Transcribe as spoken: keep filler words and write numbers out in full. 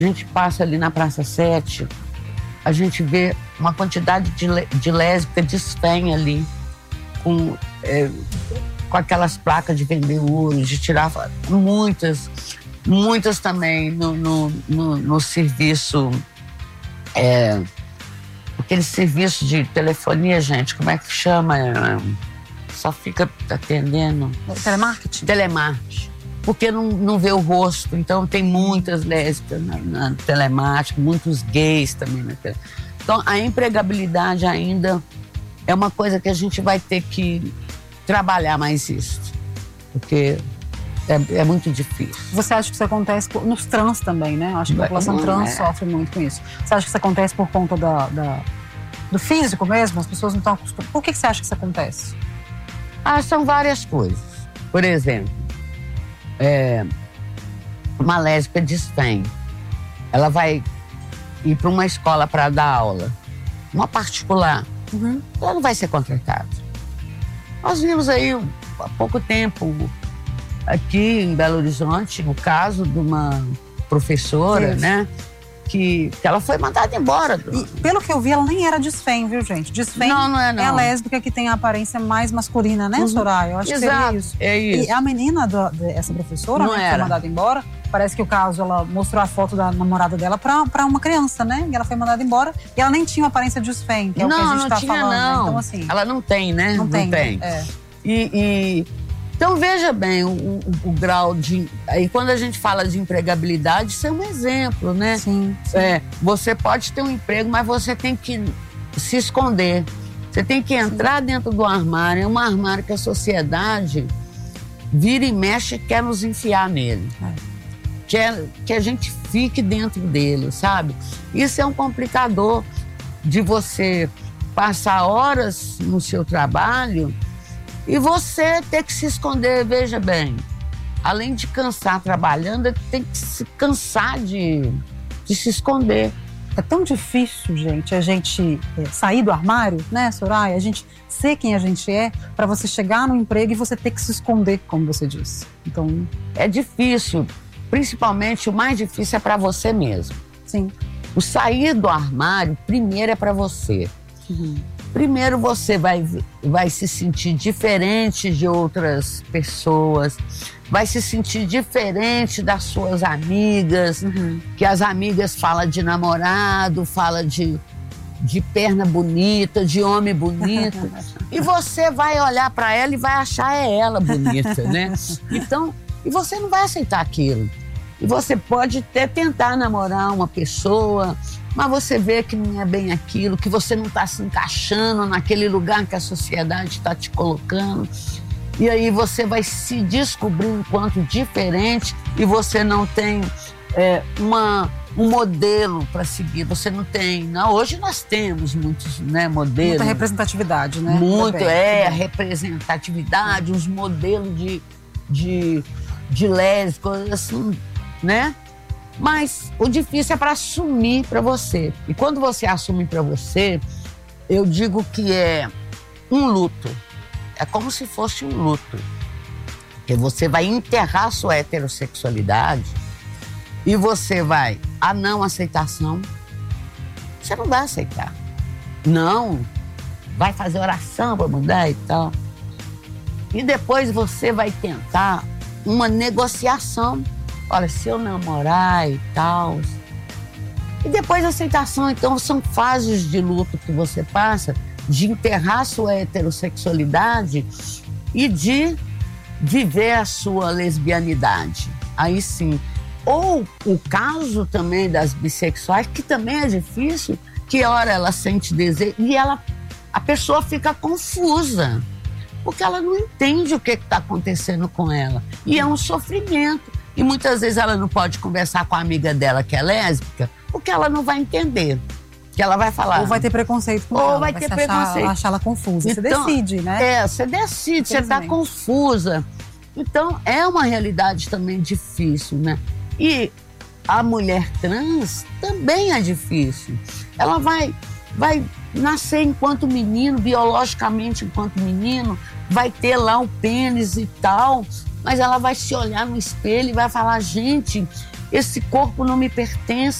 A gente passa ali na Praça Sete, a gente vê uma quantidade de, de lésbica desfém ali, com, é, com aquelas placas de vender ouro, de tirar muitas, muitas também no, no, no, no serviço, é, aquele serviço de telefonia, gente, como é que chama? É, só fica atendendo. Telemarketing? Telemarketing. Porque não, não vê o rosto, então tem muitas lésbicas na, na telemática, muitos gays também na telemática. Então a empregabilidade ainda é uma coisa que a gente vai ter que trabalhar mais isso, porque é, é muito difícil. Você acha que isso acontece por, nos trans também, né? Acho que a população não, trans é. sofre muito com isso. Você acha que isso acontece por conta da, da, do físico mesmo? As pessoas não estão acostumadas. Por que, que você acha que isso acontece? Ah, são várias coisas. Por exemplo, É, uma lésbica desfém, ela vai ir para uma escola para dar aula, uma particular, uhum. ela não vai ser contratada. Nós vimos aí há pouco tempo, aqui em Belo Horizonte, o caso de uma professora, Isso. né? Que, que ela foi mandada embora. E, pelo que eu vi, ela nem era desfém, viu, gente? Desfém não, não é, não. é a lésbica que tem a aparência mais masculina, né, uhum. Soraya? Eu acho Exato, que seria isso. É isso. E a menina, do, essa professora, né, que foi mandada embora, parece que o caso, ela mostrou a foto da namorada dela pra, pra uma criança, né? E ela foi mandada embora e ela nem tinha uma aparência de desfém, que é não, o que a gente não tá tinha, falando. Não. Né? Então, assim, ela não tem, né? Não, não tem. tem. É. E... e... Então, veja bem, o, o, o grau de... Aí, quando a gente fala de empregabilidade, isso é um exemplo, né? Sim, sim. É, você pode ter um emprego, mas você tem que se esconder. Você tem que entrar sim. dentro do armário. É um armário que a sociedade vira e mexe e quer nos enfiar nele. É. Quer que a gente fique dentro dele, sabe? Isso é um complicador de você passar horas no seu trabalho e você ter que se esconder. Veja bem, além de cansar trabalhando, tem que se cansar de, de se esconder. É tão difícil, gente, a gente é, sair do armário, né, Soraya? A gente ser quem a gente é, para você chegar no emprego e você ter que se esconder, como você disse. Então, é difícil. Principalmente, o mais difícil é para você mesmo. Sim. O sair do armário, primeiro, é para você. Uhum. Primeiro você vai, vai se sentir diferente de outras pessoas, vai se sentir diferente das suas amigas, uhum. que as amigas falam de namorado, falam de, de perna bonita, de homem bonito. E você vai olhar para ela e vai achar é ela bonita, né? Então, e você não vai aceitar aquilo. E você pode até tentar namorar uma pessoa, mas você vê que não é bem aquilo, que você não está se encaixando naquele lugar que a sociedade está te colocando. E aí você vai se descobrir enquanto diferente e você não tem é, uma, um modelo para seguir. Você não tem... Não, hoje nós temos muitos, né, modelos. Muita representatividade, né? Muito, também, é, também. representatividade, uns modelos de, de, de lésbicas, assim, né? Mas o difícil é para assumir para você. E quando você assume para você, eu digo que é um luto. É como se fosse um luto. Porque você vai enterrar a sua heterossexualidade e você vai, a não aceitação, você não vai aceitar. Não, vai fazer oração para mudar e tal. E depois você vai tentar uma negociação. Olha, se eu namorar e tal. E depois a aceitação. Então, são fases de luto que você passa, de enterrar sua heterossexualidade e de viver a sua lesbianidade. Aí sim. Ou o caso também das bissexuais, que também é difícil, que hora ela sente desejo e ela, a pessoa fica confusa, porque ela não entende o que está acontecendo com ela. E é um sofrimento. E muitas vezes ela não pode conversar com a amiga dela que é lésbica, porque ela não vai entender. Que ela vai falar. Ou vai ter preconceito com ou ela. Ou vai ter achar, preconceito. Achar ela confusa. Então, você decide, né? É, você decide, você está confusa. Então, é uma realidade também difícil, né? E a mulher trans também é difícil. Ela vai, vai nascer enquanto menino, biologicamente enquanto menino, vai ter lá o pênis e tal, mas ela vai se olhar no espelho e vai falar, gente, esse corpo não me pertence.